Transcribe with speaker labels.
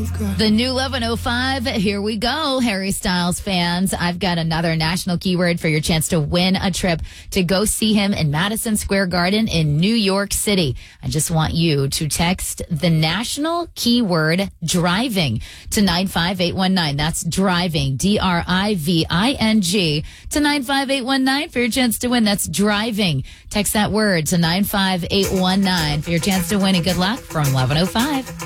Speaker 1: The new 11:05. Here we go, Harry Styles fans. I've got another national keyword for your chance to win a trip to go see him in Madison Square Garden in New York City. I just want you to text the national keyword driving to 95819. That's driving, DRIVING, to 95819 for your chance to win. That's driving. Text that word to 95819 for your chance to win, and good luck from 11:05.